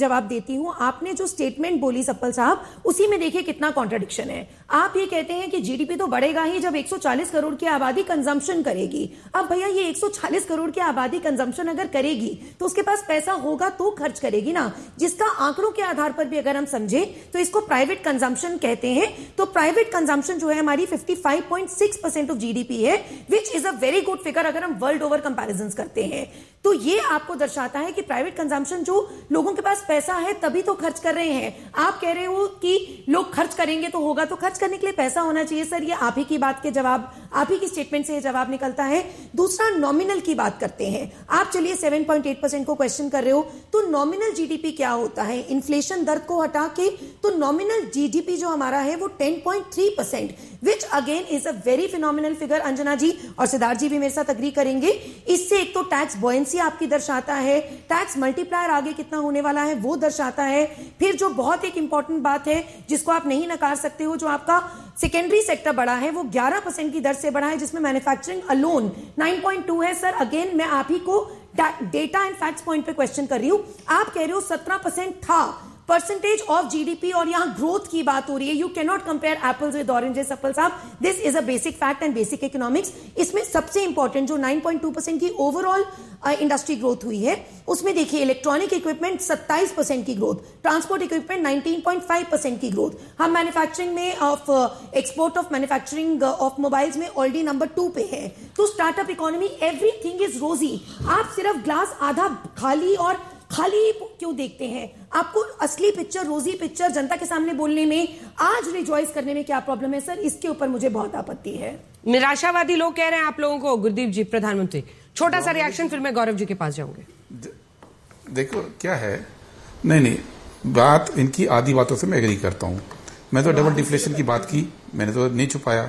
जवाब देती हूं। आपने जो स्टेटमेंट बोली सप्पल साहब, उसी में देखिए कितना कॉन्ट्रडिक्शन है। आप ये कहते हैं कि जीडीपी तो बढ़ेगा ही जब 140 करोड़ की आबादी कंजम्पशन करेगी। अब भैया ये 140 करोड़ की आबादी कंजम्पशन अगर करेगी तो उसके पास पैसा होगा तो खर्च करेगी ना, जिसका आंकड़ों के आधार पर भी अगर हम समझे तो इसको प्राइवेट कंजम्पशन कहते हैं। तो प्राइवेट कंजम्पशन जो है हमारी 55.6% ऑफ जीडीपी है, which is a very good figure अगर हम वर्ल्ड ओवर कंपैरिजन करते हैं। तो ये आपको दर्शाता है कि प्राइवेट कंजम्पशन, जो लोगों के पास पैसा है तभी तो खर्च कर रहे हैं। आप कह रहे हो कि लोग खर्च करेंगे तो होगा, तो खर्च करने के लिए पैसा होना चाहिए। सर ये आप ही की बात के जवाब, आप ही की स्टेटमेंट से ये जवाब निकलता है। दूसरा, नॉमिनल की बात करते हैं आप। चलिए 7.8% को क्वेश्चन कर रहे हो, तो नॉमिनल जीडीपी क्या होता है? इन्फ्लेशन दर को हटा के तो नॉमिनल जीडीपी जो हमारा है वो 10.3%, which again is a very phenomenal figure. Anjana जी और सिद्धार्थ जी भी मेरे साथ अग्री करेंगे। इससे एक तो टैक्स बॉयंसी आपकी दर्शाता है, टैक्स मल्टीप्लायर आगे कितना होने वाला है वो दर्शाता है। फिर जो बहुत एक इंपॉर्टेंट बात है जिसको आप नहीं नकार सकते हो, जो आपका सेकेंडरी सेक्टर बढ़ा है वो 11% की दर से बढ़ा है, जिसमें मैन्युफैक्चरिंग अलोन 9.2 है। सर अगेन मैं आप ही को डेटा एंड फैक्ट्स पॉइंट पे क्वेश्चन कर रही हूं। आप कह रहे हो 17% था परसेंटेज ऑफ जीडीपी और यहां ग्रोथ की बात हो रही है। You can not compare apples with oranges supple साहब, this is a basic fact and basic economics. इसमें सबसे इंपॉर्टेंट जो 9.2% की ओवरऑल इंडस्ट्री ग्रोथ हुई है, उसमें देखिए इलेक्ट्रॉनिक इक्विपमेंट 27% की ग्रोथ, ट्रांसपोर्ट इक्विपमेंट 19.5% की ग्रोथ। हम मैन्युफैक्चरिंग में export of manufacturing of mobiles में ऑलरेडी नंबर 2 पे है। तो स्टार्टअप इकोनॉमी, एवरीथिंग इज रोजी। आप सिर्फ ग्लास आधा खाली क्यों देखते हैं? आपको असली पिक्चर, रोजी पिक्चर जनता के सामने बोलने में, आज रिजॉइस करने में क्या प्रॉब्लम है? सर इसके ऊपर मुझे बहुत आपत्ति है। निराशावादी लोग कह रहे हैं आप लोगों को। गुरदीप जी, प्रधानमंत्री, छोटा सा रिएक्शन, फिर मैं गौरव जी के पास जाऊंगी। देखो क्या है, नहीं बात इनकी आधी बातों से मैं एग्री करता हूं। मैं तो डबल डिफ्लेशन की बात की, मैंने तो नहीं छुपाया।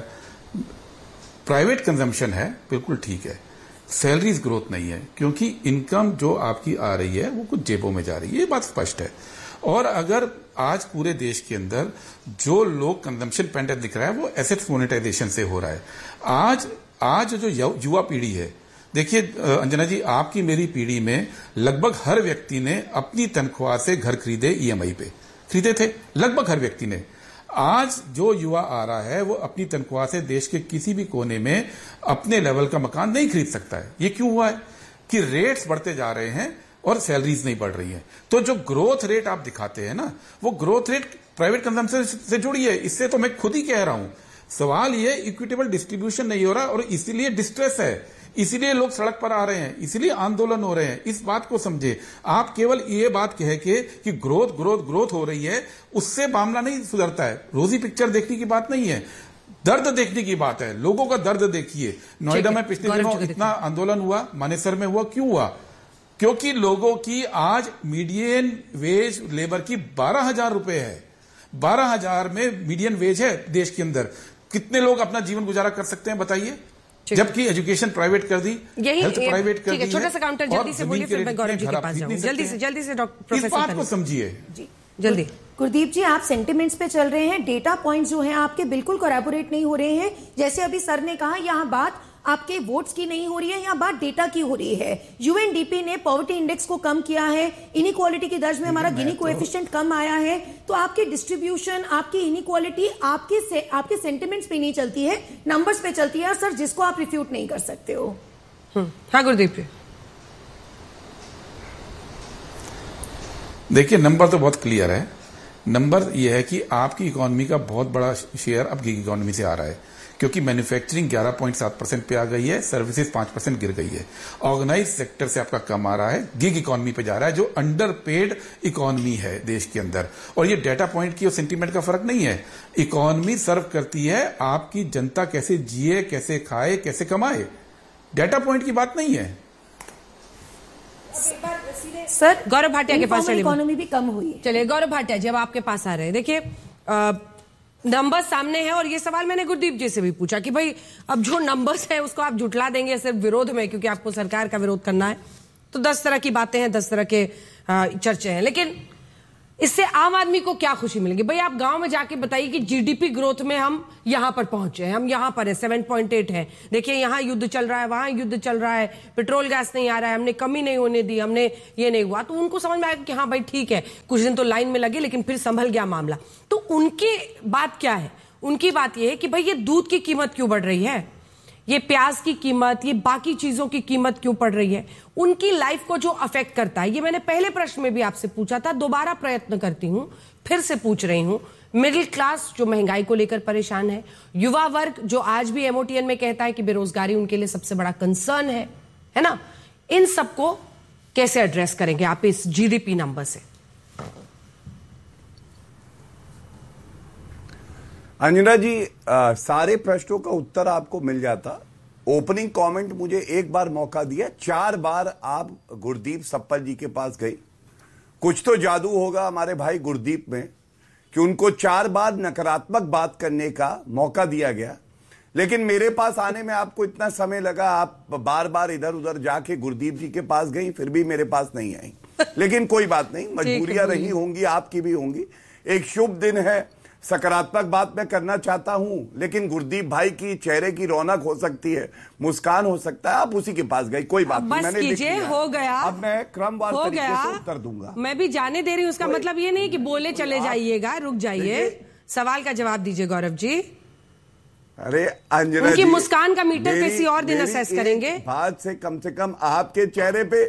प्राइवेट कंजम्पशन है, बिल्कुल ठीक है। सैलरीज ग्रोथ नहीं है, क्योंकि इनकम जो आपकी आ रही है वो कुछ जेबों में जा रही है, ये बात स्पष्ट है। और अगर आज पूरे देश के अंदर जो लोग कंजम्पशन पैटर्न दिख रहा है वो एसेट्स मोनेटाइजेशन से हो रहा है। आज जो युवा पीढ़ी है, देखिए अंजना जी, आपकी मेरी पीढ़ी में लगभग हर व्यक्ति ने अपनी तनख्वाह से घर खरीदे, ईएमआई पे खरीदे थे, लगभग हर व्यक्ति ने। आज जो युवा आ रहा है वो अपनी तनख्वाह से देश के किसी भी कोने में अपने लेवल का मकान नहीं खरीद सकता है। ये क्यों हुआ है? कि रेट्स बढ़ते जा रहे हैं और सैलरीज नहीं बढ़ रही है। तो जो ग्रोथ रेट आप दिखाते हैं ना, वो ग्रोथ रेट प्राइवेट कंजम्पशन से जुड़ी है। इससे तो मैं खुद ही कह रहा हूं, सवाल ये इक्विटेबल डिस्ट्रीब्यूशन नहीं हो रहा और इसीलिए डिस्ट्रेस है, इसीलिए लोग सड़क पर आ रहे हैं, इसीलिए आंदोलन हो रहे हैं। इस बात को समझे। आप केवल ये बात कह के कि ग्रोथ हो रही है, उससे मामला नहीं सुधरता है। रोजी पिक्चर देखने की बात नहीं है, दर्द देखने की बात है। लोगों का दर्द देखिए। नोएडा में पिछले दिनों इतना आंदोलन हुआ, मानेसर में हुआ, क्यों हुआ? क्योंकि लोगों की आज मीडियन वेज लेबर की 12,000 रुपए है। 12,000 में मीडियन वेज है देश के अंदर। कितने लोग अपना जीवन गुजारा कर सकते हैं बताइए? जबकि एजुकेशन प्राइवेट कर दी, हेल्थ प्राइवेट कर दी। छोटा सा काउंटर जल्दी से बोलिए, फिर मैं गौरव जी के पास जाऊंगी। जल्दी से डॉक्टर इस बात को समझिए जी, जल्दी। गुरदीप जी, आप सेंटिमेंट्स पे चल रहे हैं, डेटा पॉइंट्स जो हैं आपके बिल्कुल कोलैबोरेट नहीं हो रहे हैं। जैसे अभी सर ने कहा, यहाँ बात आपके वोट्स की नहीं हो रही है, यहाँ बात डेटा की हो रही है। यूएनडीपी ने पॉवर्टी इंडेक्स को कम किया है, इनइक्वालिटी की दर्ज में हमारा गिनी कोएफिशिएंट कम आया है। तो आपकी डिस्ट्रीब्यूशन, आपकी इनइक्वालिटी आपके सेंटिमेंट्स पे नहीं चलती है, नंबर्स पे चलती है सर, जिसको आप रिफ्यूट नहीं कर सकते हो। हाँ गुरदीप जी, देखिए नंबर तो बहुत क्लियर है। नंबर यह है कि आपकी इकोनॉमी का बहुत बड़ा शेयर अब गिग इकोनॉमी से आ रहा है, क्योंकि मैन्युफैक्चरिंग 11.7% पे आ गई है, सर्विसेज 5% गिर गई है। ऑर्गेनाइज सेक्टर से आपका कम आ रहा है, गिग इकोनॉमी पे जा रहा है, जो अंडर पेड इकोनॉमी है देश के अंदर। और ये डेटा पॉइंट की और सेंटीमेंट का फर्क नहीं है। इकोनॉमी सर्व करती है आपकी जनता कैसे जिए, कैसे खाए, कैसे कमाए, डेटा पॉइंट की बात नहीं है। सर गौरव भाटिया के पास चलिए, इकोनॉमी भी कम हुई है। चलिए गौरव भाटिया, जब आपके पास आ रहे हैं, देखिए नंबर्स सामने हैं और ये सवाल मैंने गुरदीप जी से भी पूछा कि भाई अब जो नंबर्स हैं उसको आप जुटला देंगे सिर्फ विरोध में, क्योंकि आपको सरकार का विरोध करना है, तो 10 तरह की बातें हैं, 10 तरह के चर्चे हैं। लेकिन इससे आम आदमी को क्या खुशी मिलेगी? भाई आप गांव में जाके बताइए कि जीडीपी ग्रोथ में हम यहां पर पहुंचे हैं, हम यहां पर है 7.8 है, देखिए यहां युद्ध चल रहा है, वहां युद्ध चल रहा है, पेट्रोल गैस नहीं आ रहा है, हमने कमी नहीं होने दी, हमने ये नहीं हुआ, तो उनको समझ में आएगा कि हाँ भाई ठीक है, कुछ दिन तो लाइन में लगे लेकिन फिर संभल गया मामला। तो उनकी बात क्या है? उनकी बात यह है कि भाई ये दूध की कीमत क्यों बढ़ रही है, ये प्याज की कीमत, ये बाकी चीजों की कीमत क्यों पड़ रही है, उनकी लाइफ को जो अफेक्ट करता है। ये मैंने पहले प्रश्न में भी आपसे पूछा था, दोबारा प्रयत्न करती हूं, फिर से पूछ रही हूं। मिडिल क्लास जो महंगाई को लेकर परेशान है, युवा वर्ग जो आज भी एमओटीएन में कहता है कि बेरोजगारी उनके लिए सबसे बड़ा कंसर्न है ना, इन सबको कैसे एड्रेस करेंगे आप इस जीडीपी नंबर से? अंजना जी, सारे प्रश्नों का उत्तर आपको मिल जाता। ओपनिंग कमेंट मुझे एक बार मौका दिया, 4 बार आप गुरदीप सप्पल जी के पास गई। कुछ तो जादू होगा हमारे भाई गुरदीप में कि उनको 4 बार नकारात्मक बात करने का मौका दिया गया, लेकिन मेरे पास आने में आपको इतना समय लगा। आप बार बार इधर उधर जाके गुरदीप जी के पास गई, फिर भी मेरे पास नहीं आई। लेकिन कोई बात नहीं, मजबूरियां रही होंगी, आपकी भी होंगी। एक शुभ दिन है, सकारात्मक बात मैं करना चाहता हूं, लेकिन गुरदीप भाई की चेहरे की रौनक हो सकती है, मुस्कान हो सकता है, आप उसी के पास गई, कोई बात नहीं, मैंने लिख लिया। हो गया, अब मैं क्रमवार तरीके से उत्तर दूंगा। मैं भी जाने दे रही हूं, उसका मतलब ये नहीं कि बोले चले जाइएगा, रुक जाइए, सवाल का जवाब दीजिए गौरव जी। अरे अंजना, उनकी मुस्कान का मीटर किसी और दिन असेस करेंगे। बात से कम आपके चेहरे पे,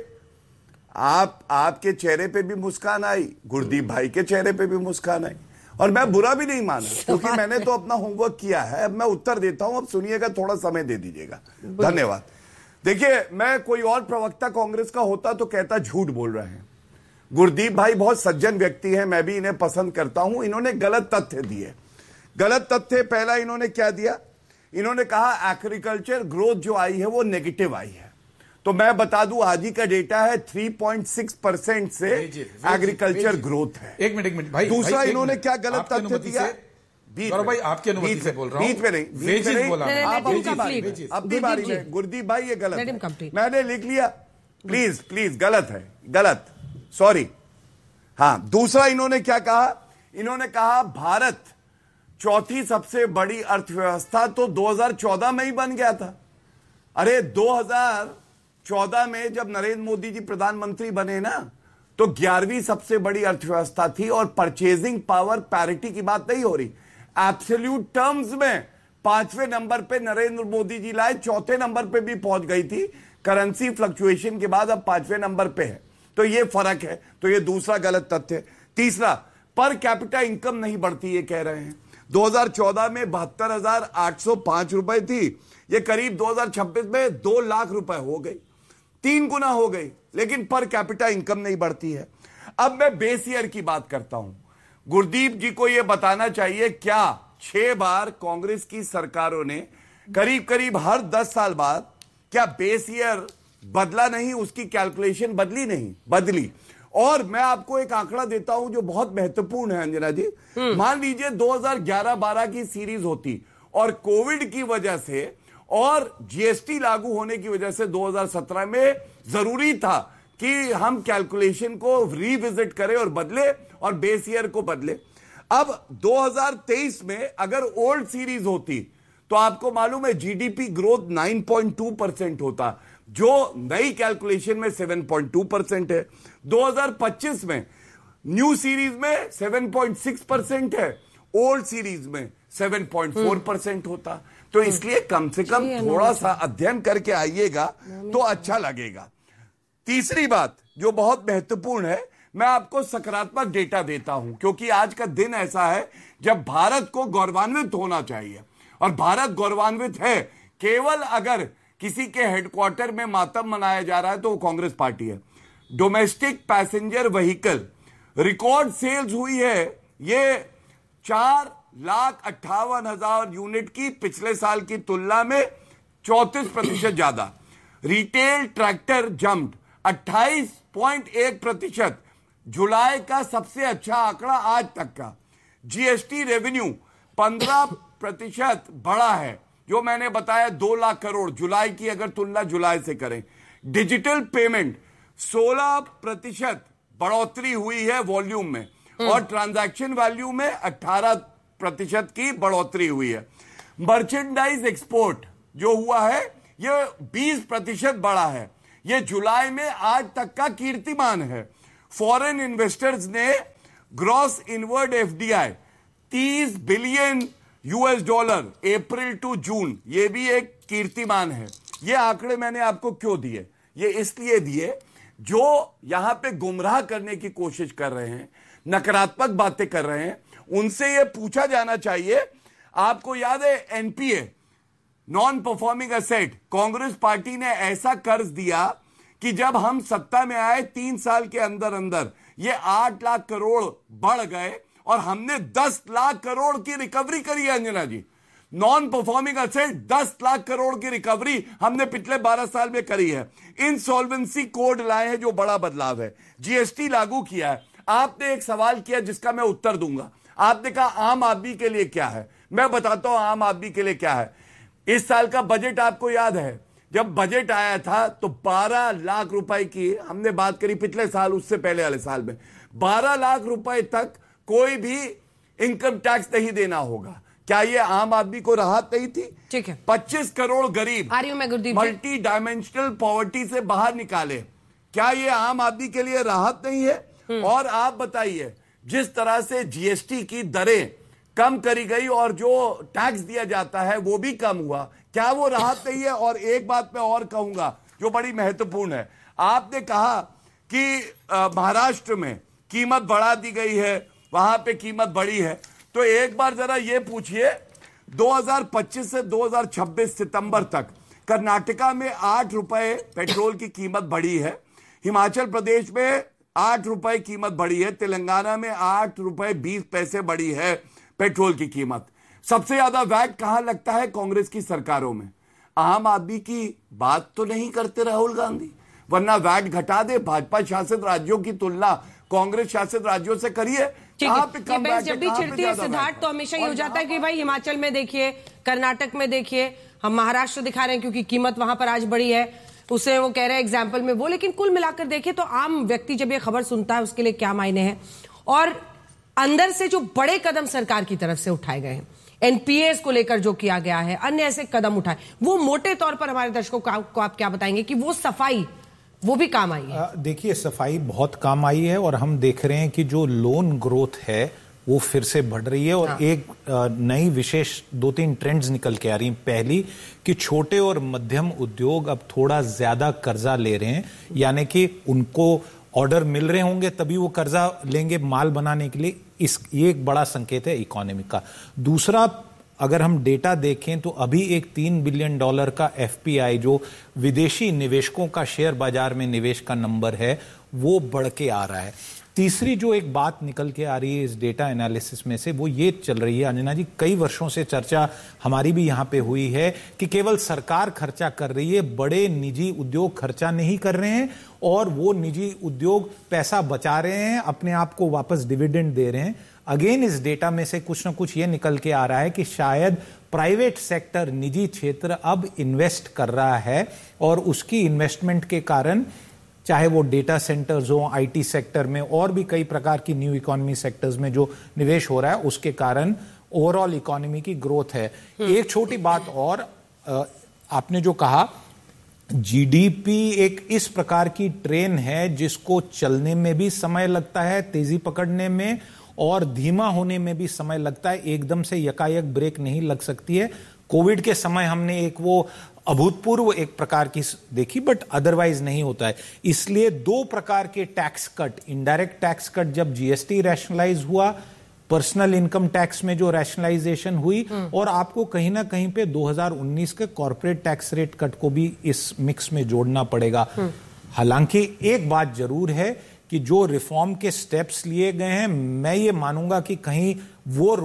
आपके चेहरे पे भी मुस्कान आई, गुरदीप भाई के चेहरे पे भी मुस्कान आई, और मैं बुरा भी नहीं माना, क्योंकि मैंने तो अपना होमवर्क किया है। अब मैं उत्तर देता हूं, अब सुनिएगा, थोड़ा समय दे दीजिएगा। धन्यवाद। देखिए, मैं कोई और प्रवक्ता कांग्रेस का होता तो कहता झूठ बोल रहे हैं। गुरदीप भाई बहुत सज्जन व्यक्ति हैं, मैं भी इन्हें पसंद करता हूं। इन्होंने गलत तथ्य दिए। गलत तथ्य पहला इन्होंने क्या दिया? इन्होंने कहा एग्रीकल्चर ग्रोथ जो आई है वो नेगेटिव आई है। तो मैं बता दूं, आज ही का डेटा है 3.6% से एग्रीकल्चर ग्रोथ है। एक मिनट भाई। दूसरा इन्होंने क्या गलत तथ्य दिया? भाई आपकी अनुमति से बोल रहा हूं, बीच में नहीं, बोला अपनी बारी में। गुरदीप भाई ये गलत है, मैंने लिख लिया, प्लीज गलत है, गलत, सॉरी। हाँ, दूसरा इन्होंने क्या कहा? इन्होंने कहा भारत चौथी सबसे बड़ी अर्थव्यवस्था तो 2014 में ही बन गया था। अरे 2014 में जब नरेंद्र मोदी जी प्रधानमंत्री बने ना, तो 11वीं सबसे बड़ी अर्थव्यवस्था थी, और परचेजिंग पावर पैरिटी की बात नहीं हो रही, एब्सोल्यूट टर्म्स में 5वें नंबर पे नरेंद्र मोदी जी लाए, 4थे नंबर पे भी पहुंच गई थी। करेंसी फ्लक्चुएशन के बाद अब 5वें नंबर पे है, तो ये फर्क है। तो ये दूसरा गलत तथ्य। तीसरा, पर कैपिटा इनकम नहीं बढ़ती, ये कह रहे हैं। 2014 में 72,805 रुपए थी, ये करीब 2026 में 2 लाख रुपए हो गई, 3 गुना हो गई, लेकिन पर कैपिटा इनकम नहीं बढ़ती है। अब मैं बेस ईयर की बात करता हूं। गुरदीप जी को यह बताना चाहिए, क्या 6 बार कांग्रेस की सरकारों ने करीब करीब हर 10 साल बाद क्या बेस ईयर बदला नहीं? उसकी कैलकुलेशन बदली नहीं? बदली। और मैं आपको एक आंकड़ा देता हूं जो बहुत महत्वपूर्ण है अंजना जी। मान लीजिए 2011-12 की सीरीज होती, और कोविड की वजह से और जीएसटी लागू होने की वजह से 2017 में जरूरी था कि हम कैलकुलेशन को रिविजिट करें और बदले, और बेस ईयर को बदले। अब 2023 में अगर ओल्ड सीरीज होती तो आपको मालूम है जीडीपी ग्रोथ 9.2% होता, जो नई कैलकुलेशन में 7.2% है। 2025 में न्यू सीरीज में 7.6% है, ओल्ड सीरीज में 7.4% होता। तो इसलिए कम से कम थोड़ा सा अध्ययन करके आइएगा तो अच्छा लगेगा। तीसरी बात जो बहुत महत्वपूर्ण है, मैं आपको सकारात्मक डेटा देता हूं, क्योंकि आज का दिन ऐसा है जब भारत को गौरवान्वित होना चाहिए, और भारत गौरवान्वित है केवल अगर किसी के हेडक्वार्टर में मातम मनाया जा रहा है तो वो कांग्रेस पार्टी है। Domestic passenger vehicle record sales हुई है, ये 4,58,000 यूनिट की, पिछले साल की तुलना में 34% ज्यादा। रिटेल ट्रैक्टर जंप्ड 28.1%, जुलाई का सबसे अच्छा आंकड़ा आज तक का। जीएसटी रेवेन्यू 15% बढ़ा है, जो मैंने बताया 2 लाख करोड़, जुलाई की अगर तुलना जुलाई से करें। डिजिटल पेमेंट 16% बढ़ोतरी हुई है वॉल्यूम में, और ट्रांजैक्शन वैल्यू में 18% की बढ़ोतरी हुई है। मर्चेंडाइज एक्सपोर्ट जो हुआ है ये 20% बढ़ा है। ये जुलाई में आज तक का कीर्तिमान है। फॉरेन इन्वेस्टर्स ने gross inward FDI 30 billion $, April to June, ये भी एक कीर्तिमान है। ये आंकड़े मैंने आपको क्यों दिए? ये इसलिए दिए जो यहां पे गुमराह करने की कोशिश कर रहे हैं, नकारात्मक बातें कर रहे हैं, उनसे ये पूछा जाना चाहिए। आपको याद है NPA, non performing asset, Congress party ने ऐसा कर्ज दिया कि जब हम सत्ता में आए 3 साल के अंदर अंदर ये 8 लाख करोड़ बढ़ गए और हमने 10 लाख करोड़ की रिकवरी करी है। अंजना जी, non performing asset 10 lakh crore की रिकवरी हमने पिछले 12 साल में करी है। इंसॉल्वेंसी कोड लाए हैं जो बड़ा बदलाव है। जीएसटी लागू किया है। आपने एक सवाल किया जिसका मैं उत्तर दूंगा। आपने कहा आम आदमी के लिए क्या है। मैं बताता हूं आम आदमी के लिए क्या है। इस साल का बजट आपको याद है, जब बजट आया था तो 12 लाख रुपए की हमने बात करी। पिछले साल, उससे पहले वाले साल में 12 लाख रुपए तक कोई भी इनकम टैक्स नहीं देना होगा। क्या ये आम आदमी को राहत नहीं थी? ठीक है। 25 करोड़ गरीब मल्टी डायमेंशनल पॉवर्टी से बाहर निकाले। क्या ये आम आदमी के लिए राहत नहीं है? और आप बताइए, जिस तरह से जीएसटी की दरें कम करी गई और जो टैक्स दिया जाता है वो भी कम हुआ, क्या वो राहत नहीं है? और एक बात मैं और कहूंगा जो बड़ी महत्वपूर्ण है। आपने कहा कि महाराष्ट्र में कीमत बढ़ा दी गई है, वहां पे कीमत बढ़ी है। तो एक बार जरा ये पूछिए, 2025 से 2026 सितंबर तक कर्नाटका में 8 रुपए पेट्रोल की कीमत बढ़ी है, हिमाचल प्रदेश में 8 रुपए कीमत बढ़ी है, तेलंगाना में 8 रुपए 20 पैसे बढ़ी है पेट्रोल की कीमत। सबसे ज्यादा वैट कहां लगता है? कांग्रेस की सरकारों में। आम आदमी की बात तो नहीं करते राहुल गांधी, वरना वैट घटा दे। भाजपा शासित राज्यों की तुलना कांग्रेस शासित राज्यों से करिए। जब भी चिढ़ती है सिद्धार्थ तो हमेशा ये हो जाता है कि भाई हिमाचल में देखिए, कर्नाटक में देखिए, हम महाराष्ट्र दिखा रहे हैं क्योंकि कीमत वहां पर आज बढ़ी है, उसे वो कह रहे हैं एग्जाम्पल में वो। लेकिन कुल मिलाकर देखिए तो आम व्यक्ति जब ये खबर सुनता है उसके लिए क्या मायने हैं। और अंदर से जो बड़े कदम सरकार की तरफ से उठाए गए हैं, एनपीएस को लेकर जो किया गया है, अन्य ऐसे कदम उठाए, वो मोटे तौर पर हमारे दर्शकों को आप क्या बताएंगे कि वो सफाई वो भी काम आई है? देखिए, सफाई बहुत काम आई है और हम देख रहे हैं कि जो लोन ग्रोथ है वो फिर से बढ़ रही है। और एक नई विशेष 2-3 ट्रेंड्स निकल के आ रही हैं। पहली कि छोटे और मध्यम उद्योग अब थोड़ा ज्यादा कर्जा ले रहे हैं, यानी कि उनको ऑर्डर मिल रहे होंगे तभी वो कर्जा लेंगे माल बनाने के लिए। ये एक बड़ा संकेत है इकोनॉमी का। दूसरा, अगर हम डेटा देखें तो अभी एक $3 बिलियन का एफपीआई जो विदेशी निवेशकों का शेयर बाजार में निवेश का नंबर है वो बढ़ के आ रहा है। तीसरी जो एक बात निकल के आ रही है इस डेटा एनालिसिस में से वो ये चल रही है, अंजना जी, कई वर्षों से चर्चा हमारी भी यहां पे हुई है कि केवल सरकार खर्चा कर रही है, बड़े निजी उद्योग खर्चा नहीं कर रहे हैं और वो निजी उद्योग पैसा बचा रहे हैं, अपने आप को वापस डिविडेंड दे रहे हैं। अगेन इस डेटा में से कुछ ना कुछ ये निकल के आ रहा है कि शायद प्राइवेट सेक्टर, निजी क्षेत्र अब इन्वेस्ट कर रहा है और उसकी इन्वेस्टमेंट के कारण, चाहे वो डेटा सेंटर्स हो, आईटी सेक्टर में और भी कई प्रकार की न्यू इकोनॉमी सेक्टर्स में जो निवेश हो रहा है, उसके कारण ओवरऑल इकोनॉमी की ग्रोथ है। एक छोटी बात और, आपने जो कहा जीडीपी एक इस प्रकार की ट्रेन है जिसको चलने में भी समय लगता है, तेजी पकड़ने में और धीमा होने में भी समय लगता है। एकदम से यकायक ब्रेक नहीं लग सकती है। कोविड के समय हमने एक वो अभूतपूर्व एक प्रकार की देखी, बट अदरवाइज नहीं होता है। इसलिए 2 प्रकार के tax cut, indirect tax cut जब जीएसटी रैशनलाइज हुआ, पर्सनल इनकम टैक्स में जो रैशनलाइजेशन हुई, और आपको कहीं ना कहीं पे 2019 के कॉर्पोरेट टैक्स रेट कट को भी इस मिक्स में जोड़ना पड़ेगा। हालांकि एक बात जरूर है कि जो रिफॉर्म के स्टेप्स लिए गए हैं, मैं ये मानूंगा कि कहीं वो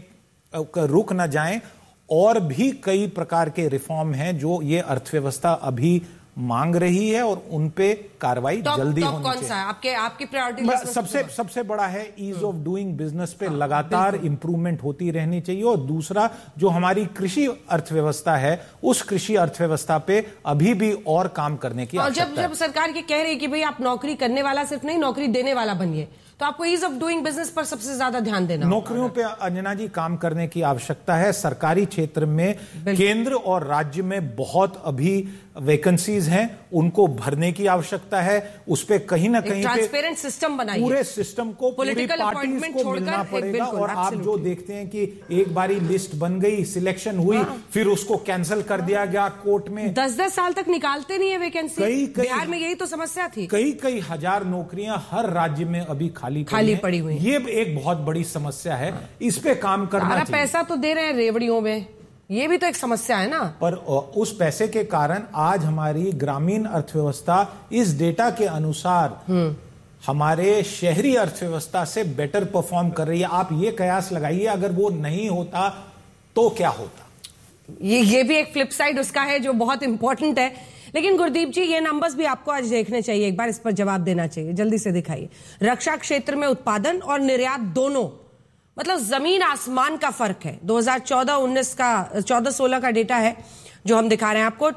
रुक ना जाएं। और भी कई प्रकार के रिफॉर्म हैं जो ये अर्थव्यवस्था अभी मांग रही है और उन पे कार्रवाई जल्दी होनी चाहिए। कौन सा है आपकी प्रायोरिटी? सबसे बड़ा है ईज ऑफ डूइंग बिजनेस पे लगातार इंप्रूवमेंट होती रहनी चाहिए। और दूसरा, जो हमारी कृषि अर्थव्यवस्था है, उस कृषि अर्थव्यवस्था पे अभी भी और काम करने की आवश्यकता है। जब सरकार ये कह रही है कि भाई आप नौकरी करने वाला सिर्फ नहीं, नौकरी देने वाला बनिए, तो आपको ईज ऑफ डूइंग बिजनेस पर सबसे ज्यादा ध्यान देना। नौकरियों पे अंजना जी काम करने की आवश्यकता है। सरकारी क्षेत्र में केंद्र और राज्य में बहुत अभी वैकेंसीज हैं, उनको भरने की आवश्यकता है। उस पे कहीं ना कहीं ट्रांसपेरेंट सिस्टम बनाइए, पूरे सिस्टम को पॉलिटिकल अपॉइंटमेंट को मिलना पड़ेगा। और आप जो देखते हैं कि एक बारी लिस्ट बन गई, सिलेक्शन हुई, फिर उसको कैंसिल कर दिया गया कोर्ट में। 10-10 साल तक निकालते नहीं है वैकेंसी। बिहार में यही तो समस्या थी। कई हजार नौकरियां हर राज्य में अभी खाली पड़ी हुई। ये एक बहुत बड़ी समस्या है, इस पे काम करना चाहिए। पैसा तो दे रहे हैं रेवड़ियों में, ये भी तो एक समस्या है ना। पर उस पैसे के कारण आज हमारी ग्रामीण अर्थव्यवस्था इस डेटा के अनुसार हमारे शहरी अर्थव्यवस्था से बेटर परफॉर्म कर रही है। आप ये कयास लगाइए, अगर वो नहीं होता तो क्या होता। ये भी एक फ्लिप साइड उसका है जो बहुत इंपॉर्टेंट है। लेकिन गुरदीप जी, ये नंबर्स भी आपको आज देखने चाहिए, एक बार इस पर जवाब देना चाहिए, जल्दी से दिखाइए। रक्षा क्षेत्र में उत्पादन और निर्यात दोनों, मतलब जमीन आसमान का फर्क है। 2014-19 का 14-16 का डेटा है जो हम दिखा रहे हैं आपको,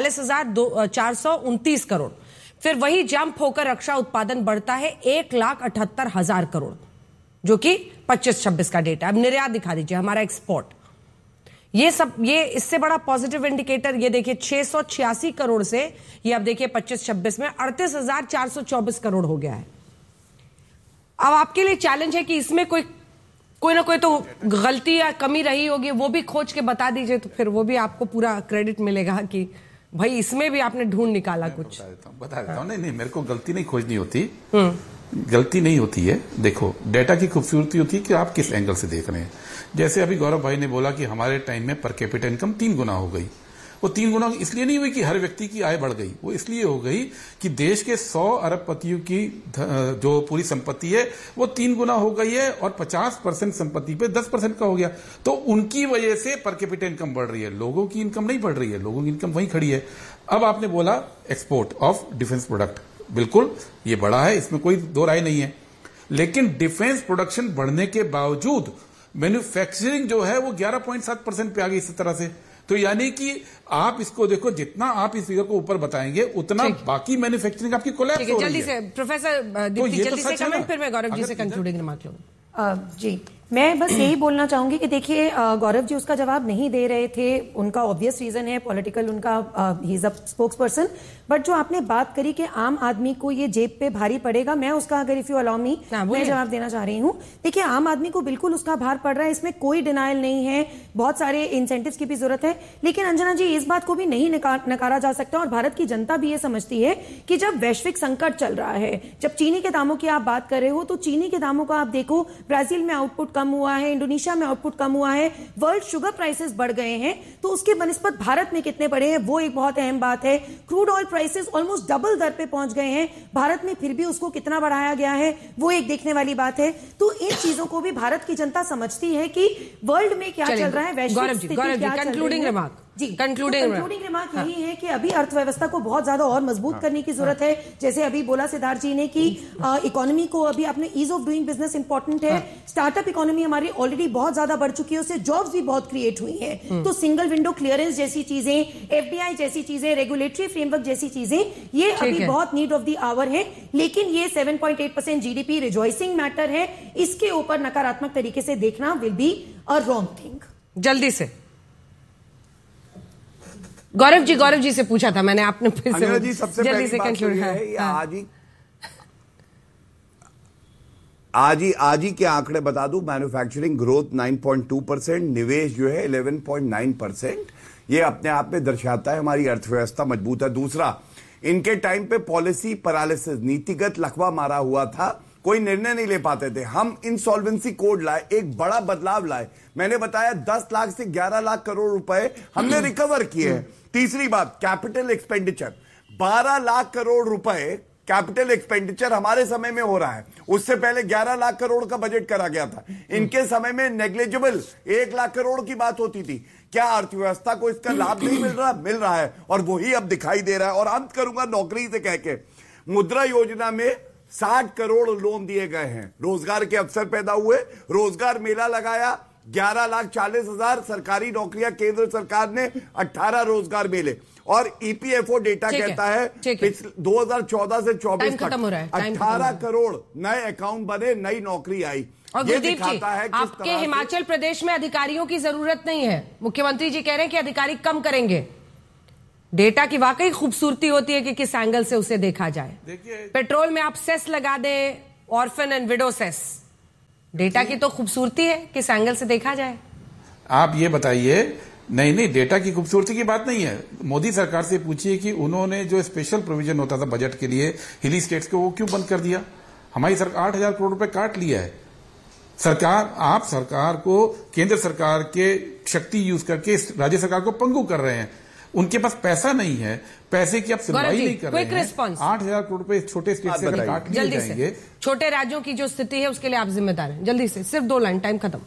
46,429 करोड़। फिर वही जंप होकर रक्षा उत्पादन बढ़ता है 1,78,000 करोड़, जो कि 25-26 का डेटा। अब निर्यात दिखा दीजिए, हमारा एक्सपोर्ट। ये इससे बड़ा पॉजिटिव इंडिकेटर ये देखिए, 686 करोड़ से ये अब देखिए 25-26 में 38,424 करोड़ हो गया है। अब आपके लिए चैलेंज है कि इसमें कोई ना कोई तो गलती या कमी रही होगी, वो भी खोज के बता दीजिए, तो फिर वो भी आपको पूरा क्रेडिट मिलेगा कि भाई इसमें भी आपने ढूंढ निकाला कुछ। बता देता हूं। नहीं, मेरे को गलती नहीं खोजनी होती, गलती नहीं होती है। देखो, डेटा की खूबसूरती होती है कि आप किस एंगल से देख रहे हैं। जैसे अभी गौरव भाई ने बोला कि हमारे टाइम में पर कैपिटा इनकम 3 गुना हो गई। वो 3 गुना इसलिए नहीं हुई कि हर व्यक्ति की आय बढ़ गई, वो इसलिए हो गई कि देश के 100 अरबपतियों की जो पूरी संपत्ति है वो 3 गुना हो गई है, और 50% संपत्ति पे 10% का हो गया। तो उनकी वजह से पर कैपिटा इनकम बढ़ रही है, लोगों की इनकम नहीं बढ़ रही है, लोगों की इनकम वहीं खड़ी है। अब आपने बोला एक्सपोर्ट ऑफ डिफेंस प्रोडक्ट, बिल्कुल ये बढ़ा है, इसमें कोई दो राय नहीं है। लेकिन डिफेंस प्रोडक्शन बढ़ने के बावजूद मैन्युफैक्चरिंग जो है वो 11.7% पे आ गई इस तरह से। तो यानी कि आप इसको देखो, जितना आप इस फिगर को ऊपर बताएंगे उतना बाकी मैन्युफैक्चरिंग आपकी कोलैप्स हो रही है। जल्दी से प्रोफेसर दीप्ति, जल्दी से कमेंट, फिर मैं गौरव जी से कंक्लूडिंग रिमार्क लूंगा। जी, मैं बस यही बोलना चाहूंगी कि देखिए, गौरव जी उसका जवाब नहीं दे रहे थे, उनका ऑब्वियस रीजन है पॉलिटिकल, उनका he is a spokes person. But जो आपने बात करी कि आम आदमी को ये जेब पे भारी पड़ेगा, मैं उसका, अगर इफ यू अलाउ मी, मैं जवाब देना चाह रही हूँ। देखिए, आम आदमी को बिल्कुल उसका भार पड़ रहा है, इसमें कोई डिनाइल नहीं है, बहुत सारे इंसेंटिव्स की भी जरूरत है। लेकिन अंजना जी, इस बात को भी नहीं नकारा जा सकता, और भारत की जनता भी ये समझती है कि जब वैश्विक संकट चल रहा है, जब चीनी के दामों की आप बात कर रहे हो, तो चीनी के दामों का आप देखो, ब्राजील में आउटपुट कम हुआ है, इंडोनेशिया में आउटपुट कम हुआ है, वर्ल्ड शुगर प्राइसेस बढ़ गए हैं, तो उसके बनिस्बत भारत में कितने बढ़े हैं वो एक बहुत अहम बात है। Crude oil prices almost double दर पे पहुंच गए हैं भारत में, फिर भी उसको कितना बढ़ाया गया है वो एक देखने वाली बात है। तो इन चीजों को भी भारत की जनता समझती है कि वर्ल्ड में क्या चल रहा है, वैश्विक स्थिति क्या चल रही है। जी, कंक्लूडिंग रिमार्क यही है कि अभी अर्थव्यवस्था को बहुत ज्यादा और मजबूत करने की जरूरत है। जैसे अभी बोला सिद्धार्थ जी ने कि इकोनॉमी को अभी अपने ease of doing business important है। स्टार्टअप इकोनॉमी हमारी ऑलरेडी बहुत ज्यादा बढ़ चुकी है, उससे जॉब्स भी बहुत क्रिएट हुई हैं। तो सिंगल विंडो क्लियरेंस जैसी चीजें, एफडीआई जैसी चीजें, रेगुलेटरी फ्रेमवर्क जैसी चीजें, ये अभी बहुत नीड ऑफ द आवर है। लेकिन ये 7.8% जीडीपी रिजॉइसिंग मैटर है, इसके ऊपर नकारात्मक तरीके से देखना will be a wrong thing. जल्दी से गौरव जी से पूछा था मैंने, आपने फिर से जी सबसे जल्दी से कंक्लूड है। आज ही के आंकड़े बता दूं, मैन्युफैक्चरिंग ग्रोथ 9.2%, निवेश जो है 11.9%, ये अपने आप में दर्शाता है हमारी अर्थव्यवस्था मजबूत है। दूसरा, इनके टाइम पे पॉलिसी पैरालिसिस, नीतिगत लकवा मारा हुआ था, कोई निर्णय नहीं ले पाते थे। हम इंसॉल्वेंसी कोड लाए, एक बड़ा बदलाव लाए। मैंने बताया 10 लाख से 11 लाख करोड़ रुपए हमने रिकवर किए हैं। तीसरी बात, कैपिटल एक्सपेंडिचर 12 लाख करोड़ रुपए कैपिटल एक्सपेंडिचर हमारे समय में हो रहा है। उससे पहले 11 लाख करोड़ का बजट करा गया था, इनके समय में नेग्लिजिबल 1 लाख करोड़ की बात होती थी। क्या अर्थव्यवस्था को इसका लाभ नहीं मिल रहा? मिल रहा है, और वही अब दिखाई दे रहा है। और अंत करूंगा नौकरी से कह के, मुद्रा योजना में 60 करोड़ लोन दिए गए हैं, रोजगार के अवसर पैदा हुए, रोजगार मेला लगाया, 11,40,000 सरकारी नौकरियां केंद्र सरकार ने 18 रोजगार मिले। और ईपीएफओ डेटा कहता है 2014 से 24 तक 18 करोड़ नए अकाउंट बने, नई नौकरी आई। और गुरदीप जी, आपके हिमाचल प्रदेश में अधिकारियों की जरूरत नहीं है। मुख्यमंत्री जी कह रहे हैं कि अधिकारी कम करेंगे। डेटा की वाकई खूबसूरती होती है कि किस एंगल से उसे देखा जाए। पेट्रोल में आप सेस लगा दें, orphan and window cess, data की तो खूबसूरती है, किस एंगल से देखा जाए। आप ये बताइए। नहीं, डेटा की खूबसूरती की बात नहीं है। मोदी सरकार से पूछिए कि उन्होंने जो स्पेशल प्रोविजन होता था बजट के लिए हिली स्टेट्स को, वो क्यों बंद कर दिया। हमारी सरकार 8,000 करोड़ रुपए काट लिया है। आप सरकार को, केंद्र सरकार के शक्ति यूज करके राज्य सरकार को पंगु कर रहे हैं। उनके पास पैसा नहीं है, पैसे की आप सुनवाई नहीं कर रहे हैं। 8,000 करोड़ रुपए छोटे स्टेट से काट लिए जाएंगे। छोटे राज्यों की जो स्थिति है उसके लिए आप जिम्मेदार हैं। जल्दी से, सिर्फ 2 लाइन, टाइम खत्म।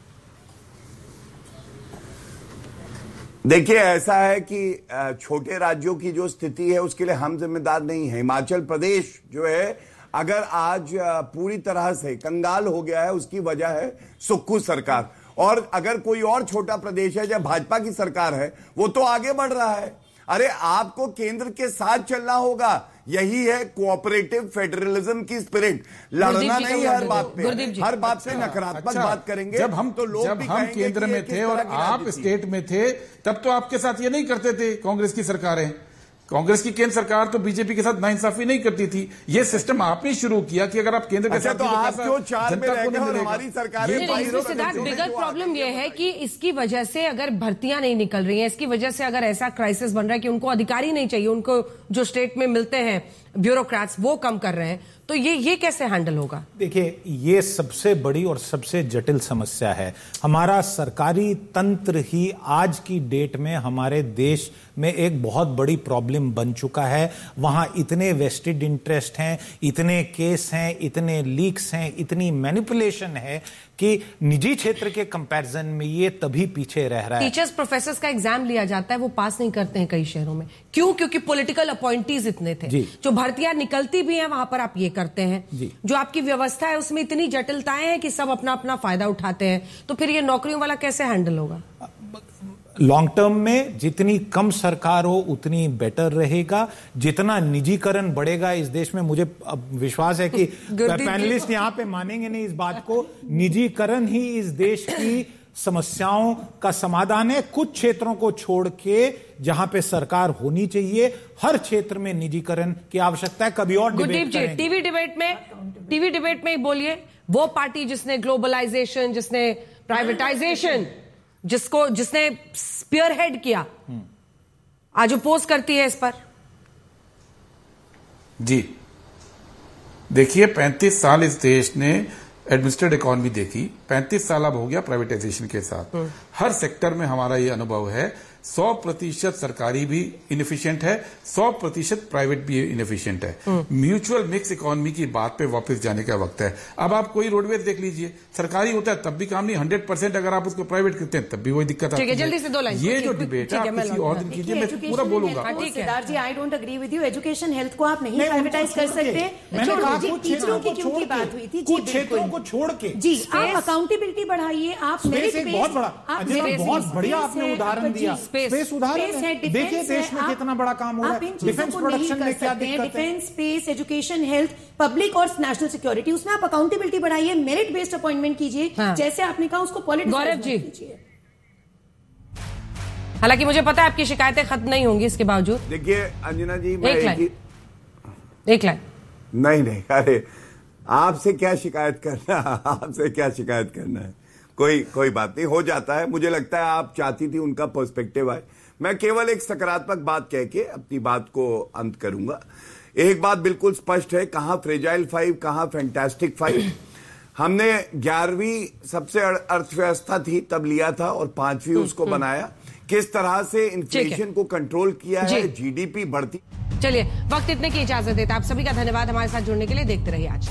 देखिए, ऐसा है कि छोटे राज्यों की जो स्थिति है उसके लिए हम जिम्मेदार नहीं है। हिमाचल प्रदेश जो है, अगर आज पूरी तरह से कंगाल हो गया है, उसकी वजह है सुक्खू सरकार। और अगर कोई और छोटा प्रदेश है जब भाजपा की सरकार है, वो तो आगे बढ़ रहा है। अरे आपको केंद्र के साथ चलना होगा। यही है कोऑपरेटिव फेडरलिज्म की स्पिरिट। लड़ना नहीं हर बात पे, हर बात पे नकारात्मक बात करेंगे। जब हम केंद्र में थे और आप स्टेट में थे, तब तो आपके साथ ये नहीं करते थे कांग्रेस की सरकारें। कांग्रेस की केंद्र सरकार तो बीजेपी के साथ नाइंसाफी नहीं करती थी। ये सिस्टम आपने शुरू किया कि अगर आप केंद्र के साथ, तो आप क्यों 4 में रह गए और हमारी सरकारें? बिगर प्रॉब्लम ये है कि इसकी वजह से अगर भर्तियां नहीं निकल रही हैं, इसकी वजह से अगर ऐसा क्राइसिस बन रहा है कि उनको अधिकारी नहीं चाहिए, उनको जो स्टेट में मिलते हैं ब्यूरोक्रेट्स वो कम कर रहे हैं, तो ये कैसे हैंडल होगा? देखिए, ये सबसे बड़ी और सबसे जटिल समस्या है। हमारा सरकारी तंत्र ही आज की डेट में हमारे देश में एक बहुत बड़ी प्रॉब्लम बन चुका है। वहां इतने वेस्टेड इंटरेस्ट हैं, इतने केस हैं, इतने लीक्स हैं, इतनी मैनिपुलेशन है कि निजी क्षेत्र के कंपैरिजन में ये तभी पीछे रह रहा है। टीचर्स, प्रोफेसर्स का एग्जाम लिया जाता है, वो पास नहीं करते हैं कई शहरों में। क्यों? क्योंकि पॉलिटिकल अपॉइंटीज इतने थे। जो भर्तियां निकलती भी हैं वहां पर आप ये करते हैं। जो आपकी व्यवस्था है उसमें इतनी जटिलताएं हैं कि सब अपना अपना फायदा उठाते हैं। तो फिर ये नौकरियों वाला कैसे हैंडल होगा? लॉन्ग टर्म में जितनी कम सरकार हो उतनी बेटर रहेगा। जितना निजीकरण बढ़ेगा इस देश में, मुझे विश्वास है कि पैनलिस्ट यहां पे मानेंगे नहीं इस बात को, निजीकरण ही इस देश की समस्याओं का समाधान है। कुछ क्षेत्रों को छोड़ के जहां पे सरकार होनी चाहिए, हर क्षेत्र में निजीकरण की आवश्यकता है। कभी और डिबेट करेंगे। टीवी डिबेट में बोलिए, वो पार्टी जिसने ग्लोबलाइजेशन, जिसने प्राइवेटाइजेशन, जिसने स्पीयरहेड किया, आज अपोज करती है इस पर। जी देखिए, 35 साल इस देश ने एडमिनिस्ट्रेटेड इकोनॉमी देखी, 35 साल अब हो गया प्राइवेटाइजेशन के साथ। हर सेक्टर में हमारा ये अनुभव है, 100% सरकारी भी इनएफिशिएंट है, 100% प्राइवेट भी इनएफिशिएंट है। म्यूचुअल मिक्स इकोनॉमी की बात पे वापस जाने का वक्त है। अब आप कोई रोडवेज देख लीजिए, सरकारी होता है तब भी काम नहीं, 100% अगर आप उसको प्राइवेट करते हैं तब भी वही दिक्कत आती है। जल्दी से 2 लाइन। ये जो डिबेट है, आप किसी और दिन कीजिए, मैं पूरा बोलूंगा। सिद्धार्थ जी, I don't agree with you. Education, health को आप नहीं प्राइवेटाइज कर सकते। टीचरों की क्यों की बात हुई थी? कुछ क्षेत्रों को छोड़ के जी, आप अकाउंटिबिलिटी बढ़ाइए, आप मेरिट बहुत बड़ा, बहुत बढ़िया आपने उदाहरण दिया। स्पेस उदाहरण है। देखिए देश में कितना बड़ा काम हो रहा है। डिफेंस प्रोडक्शन में क्या दिक्कत है? Defence, space, education, health, public और नेशनल सिक्योरिटी, उसमें आप अकाउंटेबिलिटी बढ़ाइए, मेरिट बेस्ड अपॉइंटमेंट कीजिए। जैसे आपने कहा उसको पॉलिटिक्स कीजिए। हालांकि मुझे पता है आपकी शिकायतें खत्म नहीं होंगी इसके बावजूद। देखिए अंजना जी, एक लाइन नहीं, अरे आपसे क्या शिकायत करना, आपसे क्या शिकायत करना है? कोई बात नहीं, हो जाता है। मुझे लगता है आप चाहती थी उनका पर्सपेक्टिव आए। मैं केवल एक सकारात्मक बात कह के अपनी बात को अंत करूंगा। एक बात बिल्कुल स्पष्ट है, कहां फ्रेजाइल 5, कहां फैंटास्टिक 5। हमने 11वीं सबसे अर्थव्यवस्था थी तब लिया था और 5वीं उसको बनाया। किस तरह से इन्फ्लेशन को कंट्रोल किया है, जीडीपी बढ़ती। चलिए, वक्त इतने की इजाजत देता। आप सभी का धन्यवाद हमारे साथ जुड़ने के लिए। देखते रहिए आज।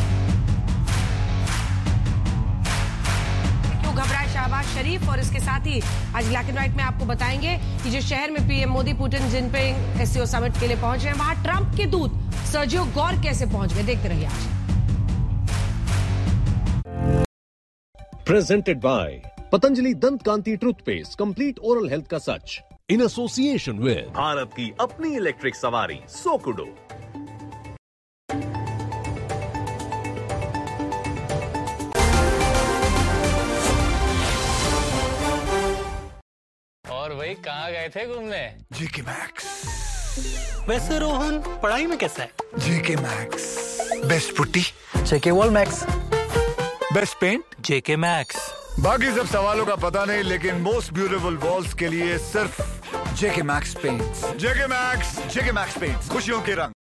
घबराए शहबाज शरीफ, और इसके साथ ही आज ब्लैक एंड व्हाइट में आपको बताएंगे कि जिस शहर में PM Modi Putin Jinping SCO summit के लिए पहुंच रहे हैं, वहां ट्रंप के दूत सर्जियो गौर कैसे पहुंच गए। देखते रहिए आज। प्रेजेंटेड बाय पतंजलि दंत कांति टूथपेस्ट, कंप्लीट ओरल हेल्थ का सच, इन एसोसिएशन विद भारत की अपनी इलेक्ट्रिक सवारी सोकुडो। और भाई कहाँ गए थे घूमने? जेके मैक्स। वैसे रोहन पढ़ाई में कैसा है? जेके मैक्स बेस्ट पुट्टी, जेके वॉल मैक्स बेस्ट पेंट, जेके मैक्स। बाकी सब सवालों का पता नहीं, लेकिन मोस्ट ब्यूटीफुल वॉल्स के लिए सिर्फ जेके मैक्स पेंट्स। जेके मैक्स पेंट्स, खुशियों के रंग।